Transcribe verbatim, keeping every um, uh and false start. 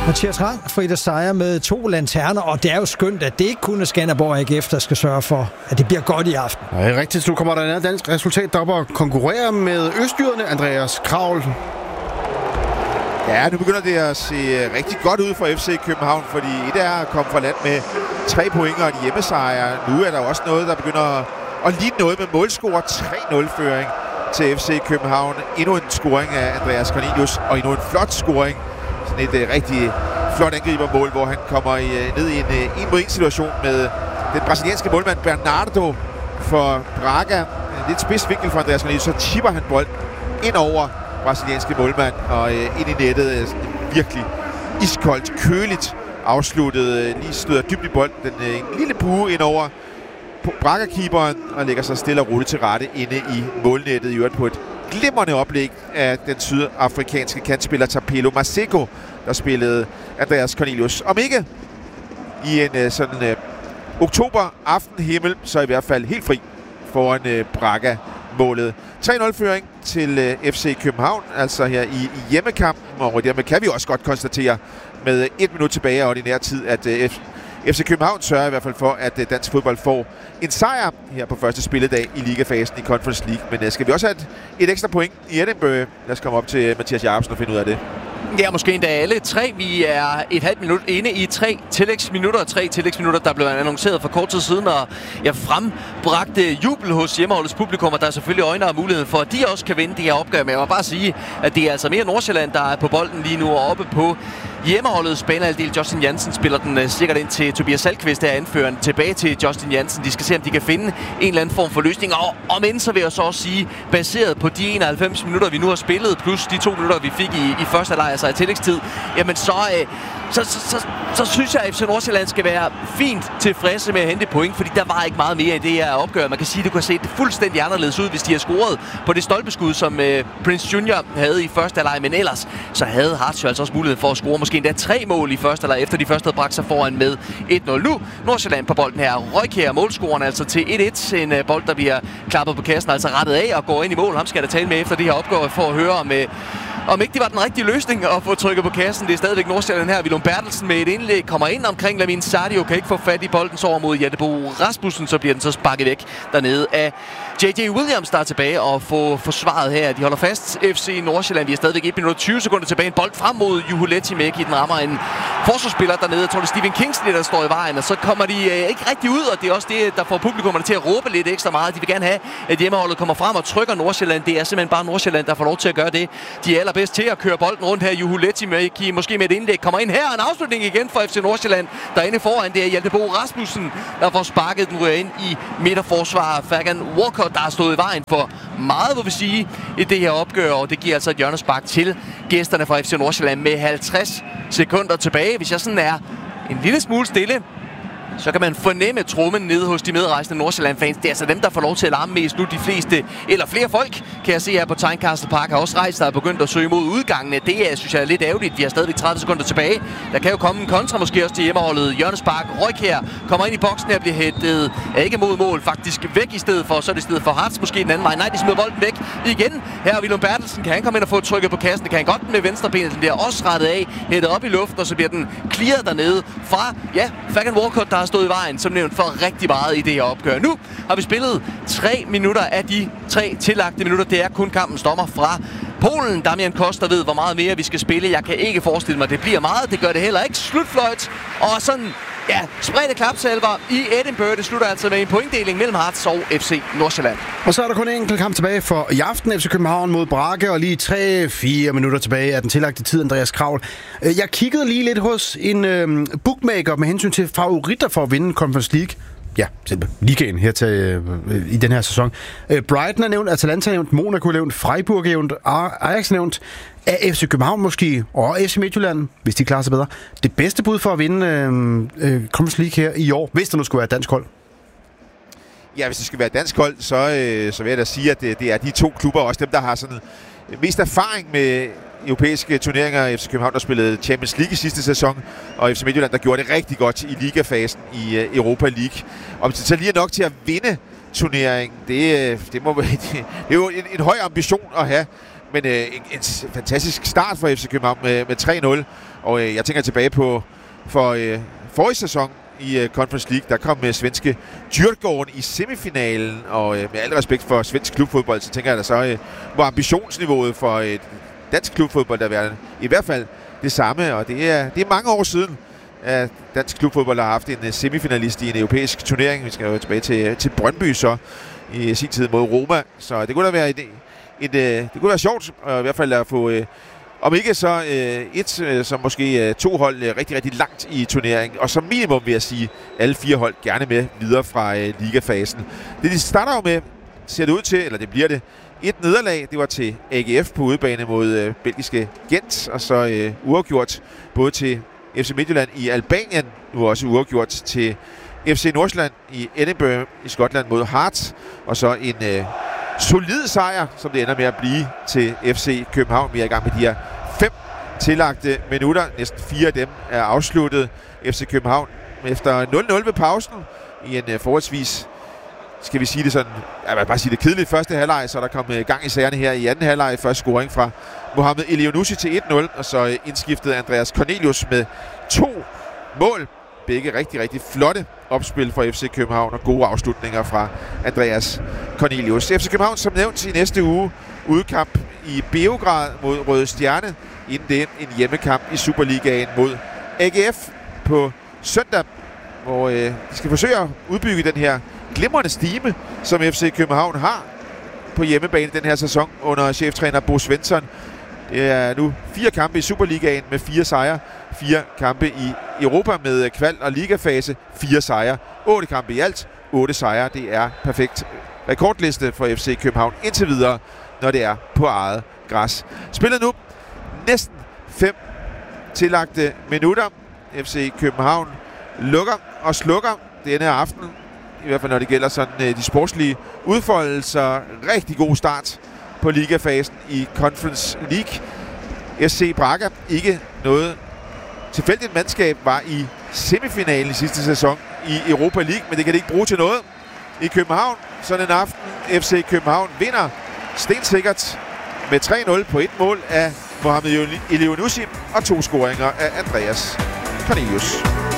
Mathias Rang, Frida Seier med to lanterner, og det er jo skønt, at det ikke kun er Skanderborg A G F, der skal sørge for, at det bliver godt i aften. Ja, rigtigt. Nu kommer der et dansk resultat op og konkurrerer med østjyderne. Andreas Kravl. Ja, nu begynder det at se rigtig godt ud for F C København, fordi et er at komme fra land med tre point og et hjemmesejr. Nu er der også noget, der begynder at ligne noget med målscore. tre nul-føring til F C København. Endnu en scoring af Andreas Cornelius, og endnu en flot scoring. Sådan et uh, rigtig flot angribermål, hvor han kommer i, uh, ned i en uh, en mod en situation med den brasilianske målmand Bernardo for Braga. Lidt spidsvinkel for Andreas Cornelius, så chipper han bolden ind over brasilianske målmand og uh, ind i nettet. Uh, virkelig iskoldt, køligt afsluttet. Uh, lige støder dybt i bolden. Den, uh, en lille bue ind over Braga-keeperen og lægger sig stille og roligt til rette inde i målnettet. I øvrigt på et glimrende oplæg af den sydafrikanske kantspiller Tapelo Maseko, der spillede Andreas Cornelius. Om ikke i en uh, sådan uh, oktober-aftenhimmel, så i hvert fald helt fri foran uh, Braga-målet. tre nul-føring til uh, F C København, altså her i, i hjemmekampen, og dermed kan vi også godt konstatere med et minut tilbage af ordinær tid, at uh, F- F C København sørger i hvert fald for, at uh, dansk fodbold får en sejr her på første spilledag i ligafasen i Conference League. Men uh, skal vi også have et, et ekstra point i Edinburgh? Lad os komme op til uh, Mathias Jacobsen og finde ud af det. Ja, måske endda alle tre. Vi er et halvt minut inde i tre tillægsminutter. Tre tillægsminutter, der blev annonceret for kort tid siden, og jeg frembragte jubel hos hjemmeholdets publikum, og der er selvfølgelig øjne og mulighed for, at de også kan vinde det her opgør. Men jeg må bare sige, at det er altså mere Nordsjælland, der er på bolden lige nu og oppe på hjemmeholdets banehalvdel. Justin Jansen spiller den uh, sikkert ind til Tobias Salkvist, der er anføreren, tilbage til Justin Jansen. De skal se, om de kan finde en eller anden form for løsning. Og om end, så vil jeg så også sige, baseret på de enoghalvfems minutter, vi nu har spillet, plus de to minutter, vi fik i, i første halvleg, altså i tillægstid, jamen så, uh, så, så, så, så synes jeg, at F C Nordsjælland skal være fint tilfredse med at hente point, fordi der var ikke meget mere i det her opgør. Man kan sige, at det kunne have set fuldstændig anderledes ud, hvis de har scoret på det stolpeskud, som uh, Prince Junior havde i første halvleg. Men ellers, så havde Harts jo altså også mulighed for at score måske endda tre mål i første halvleg, efter de første havde bragt sig foran med et nul. Nu Nordsjælland på bolden her. Røykjær målscoren altså til et et. En uh, bold, der bliver klappet på kassen, altså rettet af og går ind i mål. Ham skal der tale med efter det her opgør for at høre om, uh, om ikke det var den rigtige løsning at få trykket på kassen. Det er stadigvæk Nordsjælland her. Willum Bertelsen med et indlæg kommer ind omkring Lamin Sadio, kan ikke få fat i bolden, så over mod Jannebo Rasmussen, så bliver den så sparket væk dernede af J J Williams, der er tilbage og får forsvaret her. De holder fast F C Nordsjælland. Vi er stadigvæk et minut og tyve sekunder tilbage. En bold frem mod Juhuletti Mæki. Den rammer en forsvarsspiller dernede. Jeg tror, det er Stephen Kingsley, der står i vejen. Og så kommer de øh, ikke rigtig ud, og det er også det, der får publikummerne til at råbe lidt ekstra meget. De vil gerne have, at hjemmeholdet kommer frem og trykker Nordsjælland. Det er simpelthen bare Nordsjælland, der får lov til at gøre det. De er allerbedst til at køre bolden rundt her. Juhuletti Mæki måske med et indlæg kommer ind her. En afslutning igen for F C Nordsjælland. Derinde foran, det er Jannebo Rasmussen, der får sparket den ryger ind i midterforsvar. Fagan Walcott, der har stået i vejen for meget, vil vi sige, i det her opgør, og det giver altså et hjørnespark til gæsterne fra F C Nordsjælland med halvtreds sekunder tilbage. Hvis jeg sådan er en lille smule stille, så kan man fornemme trummen nede hos de medrejsende Nordsjælland-fans. Det er altså dem, der får lov til at larme mest nu. De fleste, eller flere folk, kan jeg se her på Tynecastle Park, har også rejst sig og begyndt at søge mod udgangene. Det er, synes jeg, er lidt ærgerligt. Vi har stadigvæk tredive sekunder tilbage. Der kan jo komme en kontra måske også til hjemmeholdet. Hjørnespark, Røykjær kommer ind i boksen her og bliver hættet ikke mod mål, faktisk væk i stedet for. Så er det i stedet for Harts måske den anden vej. Nej, de smider bolden væk igen. Her er Willum Bertelsen. Kan han komme ind og få trykket på kassen? Det kan han godt med venstrebenet. Den bliver også rettet af, hættet op i luften, og så bliver den clearet dernede fra, ja, Fagan Walcott, der har stået i vejen, som nævnt, for rigtig meget i det her opgør. Nu har vi spillet tre minutter af de tre tillagte minutter. Det er kun kampens dommer fra Polen. Damian Koster ved, hvor meget mere vi skal spille. Jeg kan ikke forestille mig, at det bliver meget. Det gør det heller ikke. Slutfløjt og sådan, ja, spredte klapsalver i Edinburgh. Det slutter altså med en pointdeling mellem Hearts og F C Nordsjælland. Og så er der kun en enkelt kamp tilbage for i aften. F C København mod Braga, og lige tre fire minutter tilbage af den tillagte tid, Andreas Kravl. Jeg kiggede lige lidt hos en øh, bookmaker med hensyn til favoritter for at vinde Conference League. Ja, selve ligaen her til, øh, i den her sæson. Øh, Brighton er nævnt, Atalanta er nævnt, Monaco er nævnt, Freiburg er nævnt, Ajax er nævnt. Er F C København måske, og F C Midtjylland, hvis de klarer sig bedre, det bedste bud for at vinde øh, øh, Conference League her i år, hvis der nu skulle være et dansk hold? Ja, hvis det skal være et dansk hold, så, øh, så vil jeg da sige, at det, det er de to klubber, også dem, der har sådan mest erfaring med europæiske turneringer. F C København, der spillede Champions League i sidste sæson, og F C Midtjylland, der gjorde det rigtig godt i ligafasen i uh, Europa League. Om det så lige er nok til at vinde turneringen, det, det, må, det, det er jo en, en høj ambition at have. men øh, en, en fantastisk start for F C København med, med tre nul. Og øh, jeg tænker tilbage på for øh, forrige sæson i øh, Conference League. Der kom med svenske Djurgården i semifinalen. Og øh, med al respekt for svensk klubfodbold, så tænker jeg, at der så øh, var ambitionsniveauet for et øh, dansk klubfodbold, der var i hvert fald det samme. Og det er, det er mange år siden, at dansk klubfodbold har haft en uh, semifinalist i en europæisk turnering. Vi skal jo tilbage til, til Brøndby så i sin tid mod Roma. Så det kunne da være et, et, et, det kunne være sjovt, og i hvert fald at få, uh, om ikke så uh, et, uh, så måske uh, to hold uh, rigtig, rigtig langt i turneringen. Og som minimum vil jeg sige, alle fire hold gerne med videre fra uh, ligafasen. Det de starter jo med, ser det ud til, eller det bliver det, et nederlag. Det var til A G F på udebane mod uh, belgiske Gent, og så uh, uafgjort både til F C Midtjylland i Albanien, nu også uafgjort til F C Nordsjælland i Edinburgh i Skotland mod Hearts, og så en øh, solid sejr, som det ender med at blive til F C København. Vi er i gang med de her fem tillagte minutter. Næsten fire af dem er afsluttet. F C København efter nul nul ved pausen i en øh, forholdsvis, skal vi sige det sådan, jeg vil bare sige det kedeligt første halvleg, så er der kommet gang i sagerne her i anden halvleg. Først scoring fra Mohamed Elyounoussi til et nul, og så indskiftet Andreas Cornelius med to mål. Begge rigtig, rigtig flotte opspil fra F C København og gode afslutninger fra Andreas Cornelius. F C København som nævnt i næste uge udkamp i Beograd mod Røde Stjerne. Inden det en hjemmekamp i Superligaen mod A G F på søndag, hvor øh, de skal forsøge at udbygge den her glimrende stime, som F C København har på hjemmebane den her sæson under cheftræner Bo Svensson. Det er nu fire kampe i Superligaen med fire sejre, fire kampe i Europa med kval- og ligafase, fire sejre, otte kampe i alt, otte sejre. Det er perfekt rekordliste for F C København indtil videre, når det er på eget græs. Spillet nu næsten fem tillagte minutter. F C København lukker og slukker denne aften, i hvert fald når det gælder sådan de sportslige udfoldelser. Rigtig god start på ligafasen i Conference League. F C Braga, ikke noget tilfældigt mandskab, var i semifinalen i sidste sæson i Europa League, men det kan det ikke bruge til noget i København. Sådan en aften, F C København vinder stensikkert med tre nul på et mål af Mohamed Elyounoussi og to scoringer af Andreas Cornelius.